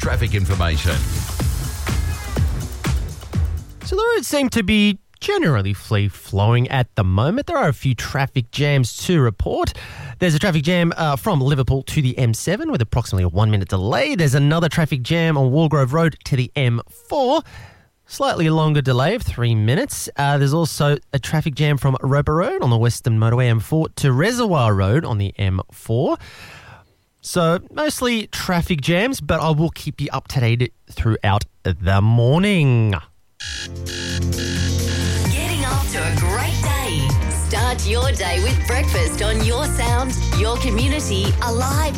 traffic information. So the roads seem to be generally free-flowing at the moment. There are a few traffic jams to report. There's a traffic jam from Liverpool to the M7 with approximately a 1-minute delay. There's another traffic jam on Walgrove Road to the M4. Slightly longer delay of 3 minutes. There's also a traffic jam from Roper Road on the Western Motorway M4 to Reservoir Road on the M4. So mostly traffic jams, but I will keep you up to date throughout the morning. Getting off to a great day. Start your day with breakfast on your sound, your community, Alive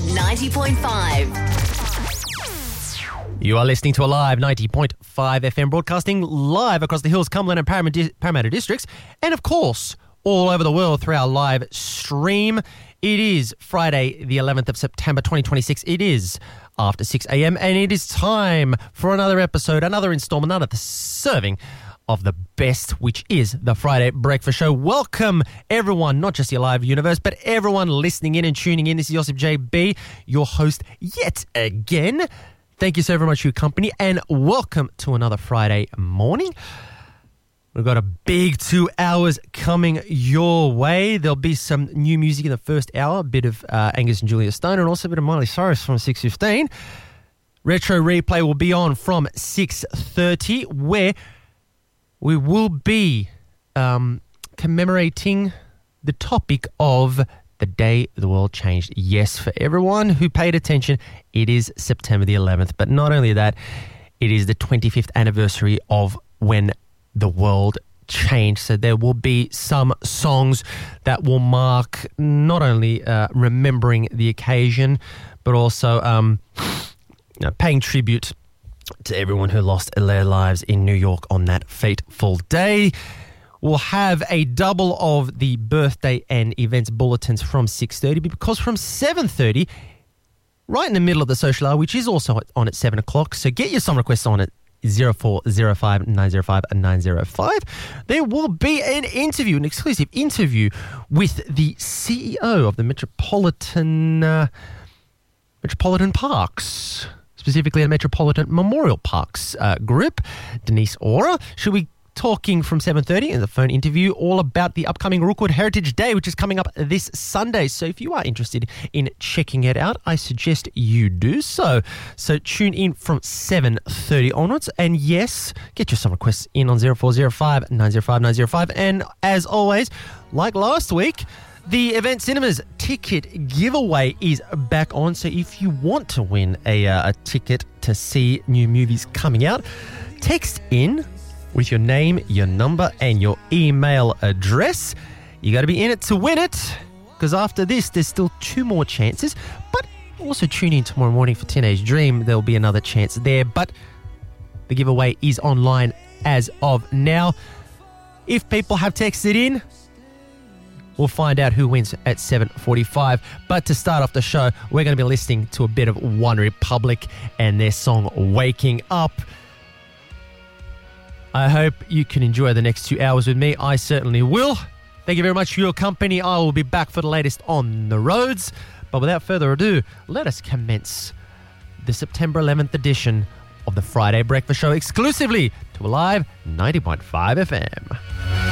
90.5. You are listening to Alive 90.5 FM, broadcasting live across the Hills, Cumberland and Parramatta districts, and of course, all over the world through our live stream. It is Friday, the 11th of September, 2026. It is after 6 a.m. and it is time for another episode, another installment, another serving of the best, which is the Friday Breakfast Show. Welcome, everyone, not just the Alive universe, but everyone listening in and tuning in. This is Joseph JB, your host yet again. Thank you so very much for your company and welcome to another Friday morning. We've got a big 2 hours coming your way. There'll be some new music in the first hour, a bit of Angus and Julia Stone, and also a bit of Miley Cyrus from 6:15. Retro Replay will be on from 6:30, where we will be commemorating the topic of the day the world changed. Yes, for everyone who paid attention, it is September the 11th. But not only that, it is the 25th anniversary of when the world changed. So there will be some songs that will mark not only remembering the occasion, but also paying tribute to everyone who lost their lives in New York on that fateful day. We'll have a double of the birthday and events bulletins from 6:30, because from 7:30, right in the middle of the social hour, which is also on at 7 o'clock, so get your song requests on it. 0405 905 905. There will be an exclusive interview with the CEO of the Metropolitan Parks, specifically the Metropolitan Memorial Parks Group, Denise Ora. She'll be talking from 7:30 in the phone interview all about the upcoming Rookwood Heritage Day, which is coming up this Sunday. So if you are interested in checking it out, I suggest you do so. So tune in from 7:30 onwards. And yes, get your song requests in on 0405 905 905. And as always, like last week, the Event Cinemas ticket giveaway is back on. So if you want to win a ticket to see new movies coming out, text in with your name, your number, and your email address. You got to be in it to win it, because after this, there's still 2 more chances. But also tune in tomorrow morning for Teenage Dream. There'll be another chance there. But the giveaway is online as of now. If people have texted in, we'll find out who wins at 7:45. But to start off the show, we're going to be listening to a bit of One Republic and their song Waking Up. I hope you can enjoy the next 2 hours with me. I certainly will. Thank you very much for your company. I will be back for the latest on the roads. But without further ado, let us commence the September 11th edition of the Friday Breakfast Show exclusively to Alive 90.5 FM.